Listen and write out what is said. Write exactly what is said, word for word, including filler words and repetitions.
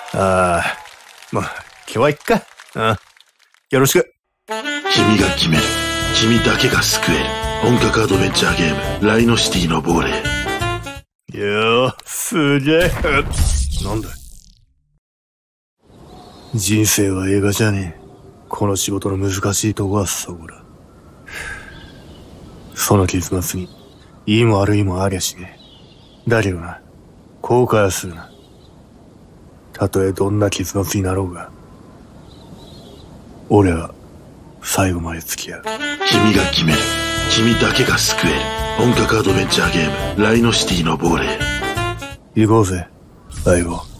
ああ、まあ、今日はいっか。うん。よろしく。 君が決める。君だけが救える。本格アドベンチャーゲーム、ライノシティの亡霊。 いやー、すげえ。なんだ。人生は映画じゃねえ。この仕事の難しいとこはそこだ。その結末に、いいも悪いもありゃしねえ。だけどな、後悔はするな。たとえどんな結末になろうが、俺は最後まで付き合う。 君が決める。君だけが救える。本格アドベンチャーゲーム、ライノシティの亡霊。 行こうぜ、相棒。